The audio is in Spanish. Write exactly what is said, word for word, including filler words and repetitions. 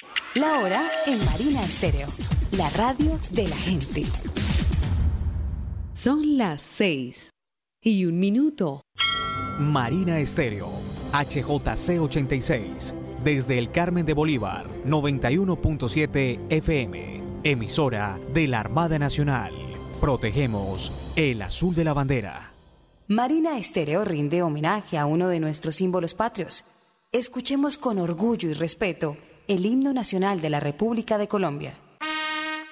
La hora en Marina Estéreo, la radio de la gente. Son las seis y un minuto. Marina Estéreo, H J C ochenta y seis, desde el Carmen de Bolívar, noventa y uno punto siete F M, emisora de la Armada Nacional. Protegemos el azul de la bandera. Marina Estéreo rinde homenaje a uno de nuestros símbolos patrios. Escuchemos con orgullo y respeto el himno nacional de la República de Colombia.